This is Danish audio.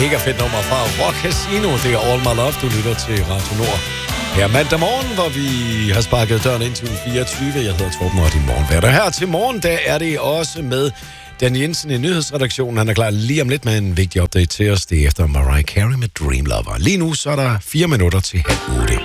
mega fedt nummer fra Rock Casino. Det er All My Love, du lytter til Radio Nord. Her mandag morgen, hvor vi har sparket døren ind til uge 24. Jeg hedder Torben, og din morgenværter. Her til morgen, der er det også med Dan Jensen i nyhedsredaktionen. Han er klar lige om lidt med en vigtig update til os. Det er efter Mariah Carey med Dream Lover. Lige nu så er der 4 minutter til 7:30.